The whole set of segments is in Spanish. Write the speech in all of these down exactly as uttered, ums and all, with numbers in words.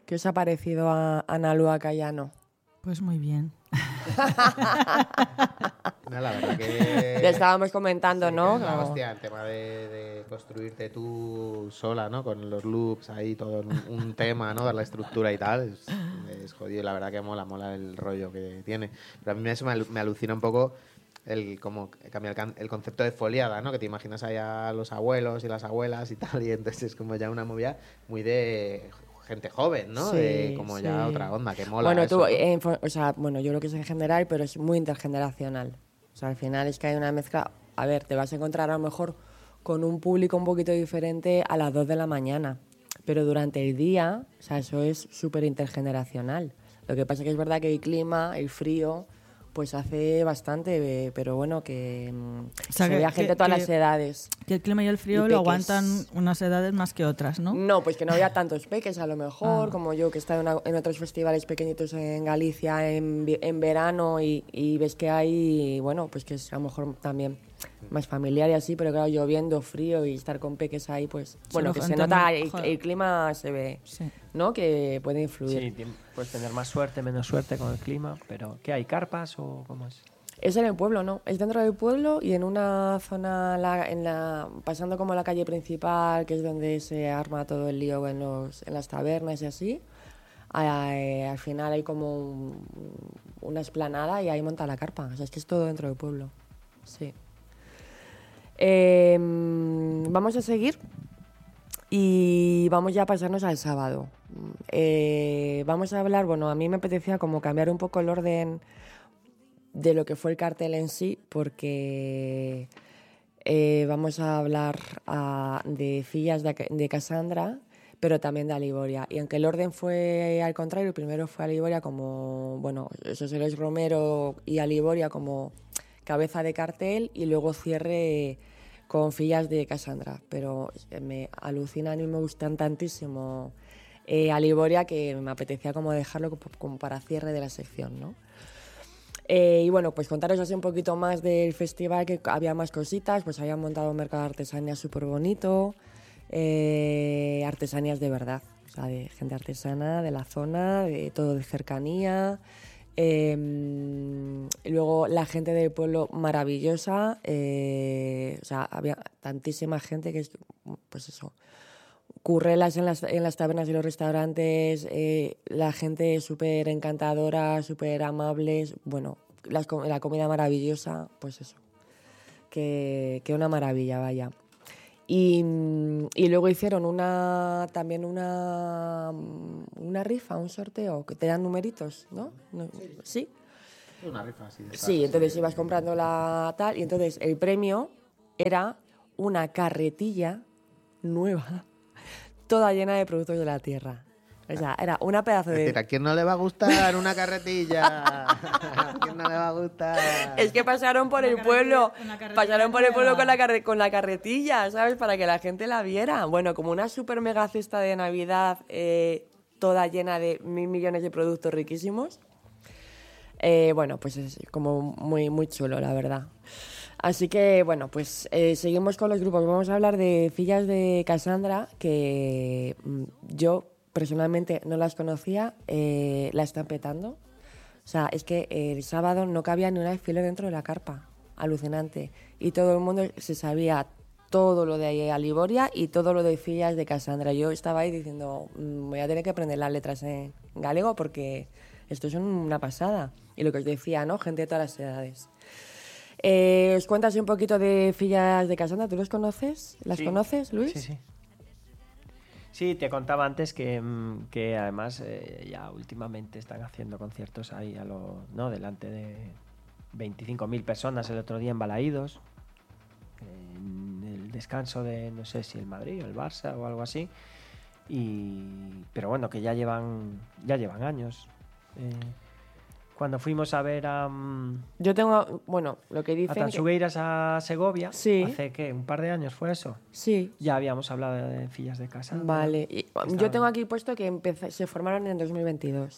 ¿Qué os ha parecido a Analua Cayano? Pues muy bien. No, la verdad que... Le estábamos comentando, sí, ¿no? que es la Como- hostia, el tema de, de construirte tú sola, ¿no? Con los loops ahí, todo un, un tema, ¿no? Dar la estructura y tal, es, es jodido. La verdad que mola, mola el rollo que tiene. Pero a mí eso me, alu- me alucina un poco el cómo cambia el, can- el concepto de foliada, ¿no? Que te imaginas ahí a los abuelos y las abuelas y tal, y entonces es como ya una movida muy de gente joven, ¿no? Sí, de como sí. ya otra onda, que mola Bueno, eso, tú, ¿no? en fo- o sea, bueno, yo lo que sé en general, pero es muy intergeneracional. O sea, al final es que hay una mezcla. A ver, te vas a encontrar a lo mejor con un público un poquito diferente a las dos de la mañana, pero durante el día, o sea, eso es súper intergeneracional. Lo que pasa es que es verdad que el clima, el frío, pues hace bastante, eh, pero bueno, que mm, O sea, se que- ve a gente que- de todas que- las edades. Que el clima y el frío Y lo peques. aguantan unas edades más que otras, ¿no? No, pues que no había tantos peques a lo mejor, Ah. como yo que he estado en, a- en otros festivales pequeñitos en Galicia en, vi- en verano y, y ves que hay, bueno, pues que es a lo mejor también más familiar y así, pero claro, lloviendo, frío y estar con peques ahí, pues bueno, que se gente nota, muy- el, joder. el clima se ve, Sí. ¿no? Que puede influir. Sí, tien- puedes tener más suerte, menos suerte con el clima, pero ¿qué hay? ¿Carpas o cómo es? Es en el pueblo, ¿no? Es dentro del pueblo y en una zona, la- en la, pasando como la calle principal, que es donde se arma todo el lío en, los, en las tabernas y así. a- eh, al final hay como un- una esplanada y ahí monta la carpa. O sea, es que es todo dentro del pueblo. Sí. Eh, vamos a seguir y vamos ya a pasarnos al sábado. Eh, vamos a hablar, bueno, a mí me apetecía como cambiar un poco el orden de lo que fue el cartel en sí, porque eh, vamos a hablar ah, de Fillas de, de Cassandra, pero también de Aliboria. Y aunque el orden fue al contrario, primero fue Aliboria como, bueno, José Luis Romero y Aliboria como cabeza de cartel y luego cierre con Fillas de Cassandra. Pero me alucinan y me gustan tantísimo eh, Aliboria que me apetecía como dejarlo como, como para cierre de la sección, ¿no? Eh, y bueno, pues contaros así un poquito más del festival, que había más cositas, pues habían montado un mercado de artesanía súper bonito, eh, artesanías de verdad, o sea, de gente artesana de la zona, de todo de cercanía. Eh, y luego la gente del pueblo maravillosa, eh, o sea, había tantísima gente que es, pues eso, currelas en las, en las tabernas y los restaurantes, eh, la gente súper encantadora, súper amables, bueno, las co- la comida maravillosa, pues eso, que, que una maravilla, vaya. Y, mm, y luego hicieron una también una, una rifa, un sorteo, que te dan numeritos, ¿no? No- ¿Sí? Una rifa así de Sí, entonces ibas comprando la tal y entonces el premio era una carretilla nueva, toda llena de productos de la tierra. O sea, era una pedazo Es decir, de... ¿a quién no le va a gustar una carretilla? ¿A quién no le va a gustar? Es que pasaron por Una el carretilla- pueblo, una carretilla pasaron por el pueblo nueva. con la, carre- con la carretilla, ¿sabes? Para que la gente la viera. Bueno, como una super mega cesta de Navidad, eh, toda llena de mil millones de productos riquísimos. Eh, bueno, pues es como muy, muy chulo, la verdad. Así que, bueno, pues eh, seguimos con los grupos. Vamos a hablar de Fillas de Cassandra, que mm, yo personalmente no las conocía, eh, la están petando. O sea, es que el sábado no cabía ni un alfiler dentro de la carpa. Alucinante. Y todo el mundo se sabía todo lo de Aliboria y todo lo de Fillas de Cassandra. Yo estaba ahí diciendo, "Mm, voy a tener que aprender las letras en galego porque esto es una pasada". Y lo que os decía, ¿no? Gente de todas las edades. Eh, ¿Os cuentas un poquito de Fillas de Cassandra? ¿Tú los conoces? ¿Las Sí. conoces, Luis? Sí, sí. Sí, te contaba antes que, mm, que además eh, ya últimamente están haciendo conciertos ahí a lo, ¿no? delante de veinticinco mil personas el otro día en Balaídos, en el descanso de no sé si el Madrid o el Barça o algo así. Y, pero bueno, que ya llevan, ya llevan años. Eh, cuando fuimos a ver a, mm, Yo tengo, bueno, lo que a dicen... que- Tansugueiras a Segovia, Sí. hace ¿qué? Un par de años fue eso. Sí, Ya habíamos hablado de Fillas de Casa. vale. Y, yo Estaban- tengo aquí puesto que empezó- se formaron en dos mil veintidós.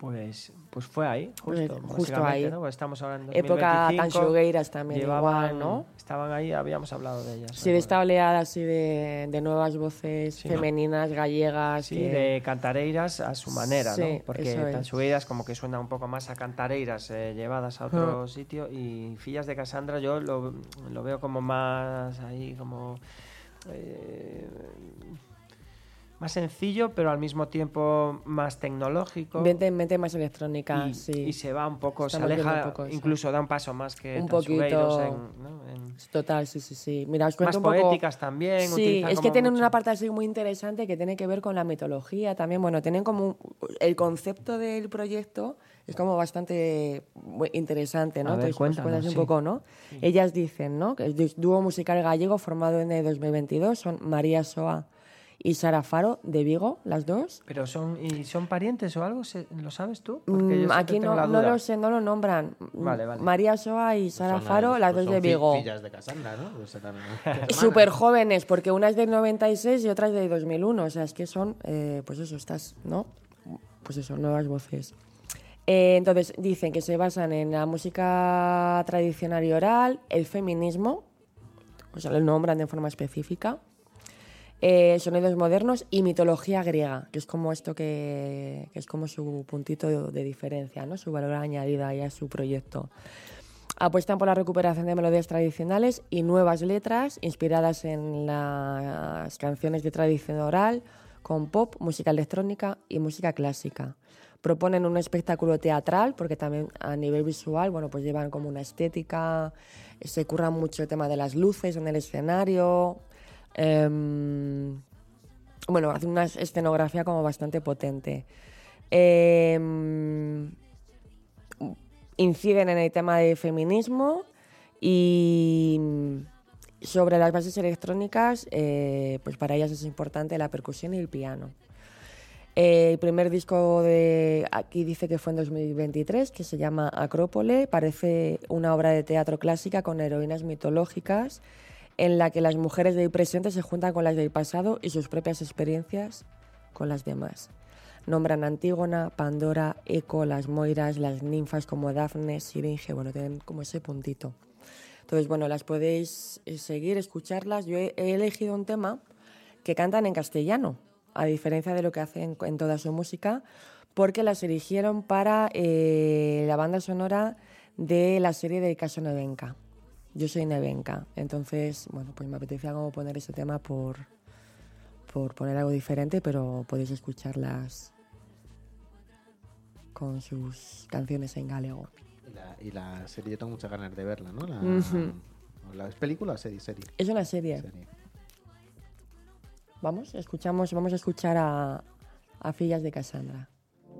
Pues, pues fue ahí, Pues justo, justo básicamente, ahí. ¿no? Pues estamos ahora en Época tan dos mil veinticinco, xogueiras también llevaban, igual, ¿no? Estaban ahí, habíamos hablado de ellas. Sí, de esta oleada así de, de nuevas voces Sí. femeninas, gallegas. Sí, que- de cantareiras a su manera, Sí, ¿no? Porque eso es. tanxugueiras como que suena un poco más a cantareiras eh, llevadas a otro sitio, y Fillas de Casandra yo lo, lo veo como más ahí, como... eh, más sencillo, pero al mismo tiempo más tecnológico. Mete, mete más electrónica, y, sí. y se va un poco, Estamos se viendo aleja, un poco eso. incluso da un paso más que Un Tanxugueiros poquito- en, ¿no? en- Total, sí, sí, sí. Mira, os más cuento un poco... poéticas también. Sí, utilizan es que como tienen mucho- una parte así muy interesante que tiene que ver con la mitología también. Bueno, tienen como un- el concepto del proyecto es como bastante muy interesante, ¿no? A ver, Entonces, pues, cuéntanos, cuéntanos un sí. poco, ¿no? Ellas dicen, ¿no? Que es dúo musical gallego formado en el dos mil veintidós, son María Soa y Sara Faro de Vigo, las dos. Pero son, ¿y son parientes o algo? ¿Se- ¿Lo sabes tú? Mm, yo siempre aquí tengo no, la no duda. lo sé, no lo nombran. Vale, vale. María Soa y Sara Son Faro, las pues dos son de fi- Vigo. Fillas de Casandra, ¿no? Pues serán hermanas. Súper jóvenes, porque una es del noventa y seis y otra es del dos mil uno. O sea, es que son, eh, pues eso, estas, ¿no? Pues eso, nuevas voces. Eh, entonces, dicen que se basan en la música tradicional y oral, el feminismo, o sea, lo nombran de forma específica, eh, sonidos modernos y mitología griega, que es como esto que, que es como su puntito de, de diferencia, ¿no? Su valor añadido ahí a su proyecto. Apuestan por la recuperación de melodías tradicionales y nuevas letras inspiradas en las canciones de tradición oral, con pop, música electrónica y música clásica. Proponen un espectáculo teatral, porque también a nivel visual, bueno, pues llevan como una estética, se curran mucho el tema de las luces en el escenario. em, bueno, hacen una escenografía como bastante potente. Em, inciden en el tema de feminismo y sobre las bases electrónicas, eh, pues para ellas es importante la percusión y el piano. Eh, el primer disco de aquí dice que fue en dos mil veintitrés, que se llama Acrópole, parece una obra de teatro clásica con heroínas mitológicas en la que las mujeres del presente se juntan con las del pasado y sus propias experiencias con las demás. Nombran Antígona, Pandora, Eco, las Moiras, las ninfas como Dafne, Siringe, bueno, tienen como ese puntito. Entonces, bueno, las podéis eh, seguir, escucharlas. Yo he, he elegido un tema que cantan en castellano, a diferencia de lo que hacen en toda su música, porque las eligieron para eh, la banda sonora de la serie del caso Nevenka. Yo soy Nevenka, entonces, bueno, pues me apetecía como poner ese tema por, por poner algo diferente, pero podéis escucharlas con sus canciones en galego. Y la, y la serie, yo tengo muchas ganas de verla, ¿no? La, Ujú. ¿la ¿Es película o serie? Serie. Es una serie. Serie. Vamos, escuchamos, vamos a escuchar a, a Fillas de Casandra.